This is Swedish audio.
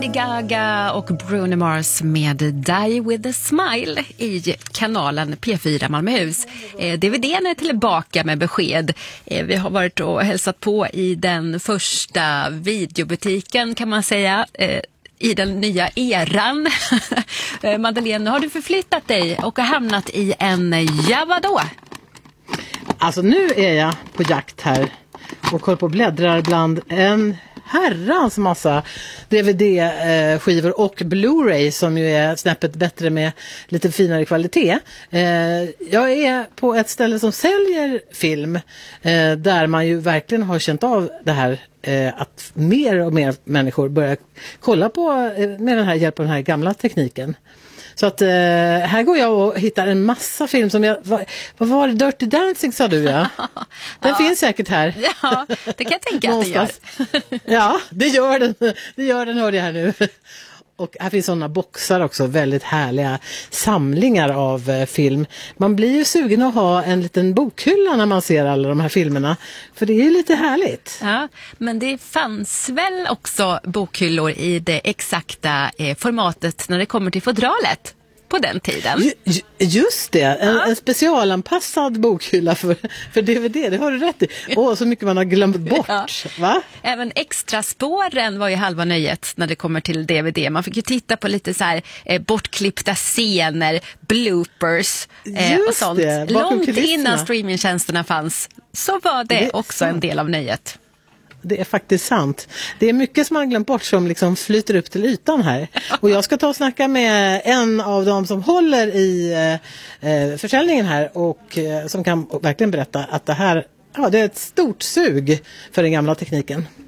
Lady Gaga och Bruno Mars med Die With A Smile i kanalen P4 Malmöhus. DVD:n är tillbaka med besked. Vi har varit och hälsat på i den första videobutiken kan man säga, i den nya eran. Madeleine, har du förflyttat dig och har hamnat i en vadå? Alltså nu är jag på jakt här och kollar på och bläddrar bland en herrans massa DVD-skivor och Blu-ray som ju är snäppet bättre med lite finare kvalitet. Jag är på ett ställe som säljer film där man ju verkligen har känt av det här att mer och mer människor börjar kolla på med den här hjälp av den här gamla tekniken. Så att här går jag och hittar en massa film som jag... Vad var det? Dirty Dancing sa du, ja? Den finns säkert här. Ja, det kan jag tänka att det gör. Ja, det gör den. Det gör den, hörde jag här nu. Och här finns sådana boxar också, väldigt härliga samlingar av film. Man blir ju sugen att ha en liten bokhylla när man ser alla de här filmerna. För det är ju lite härligt. Ja, men det fanns väl också bokhyllor i det exakta formatet när det kommer till fodralet på den tiden. Just det, en specialanpassad bokhylla för DVD, det har du rätt i. Så mycket man har glömt bort, va? Även extraspåren var ju halva nöjet när det kommer till DVD. Man fick ju titta på lite så här bortklippta scener, bloopers och sånt. Långt innan streamingtjänsterna fanns så var det också en del av nöjet. Det är faktiskt sant. Det är mycket som man glömt bort som liksom flyter upp till ytan här. Och jag ska ta och snacka med en av dem som håller i försäljningen här och som kan verkligen berätta att det här, det är ett stort sug för den gamla tekniken.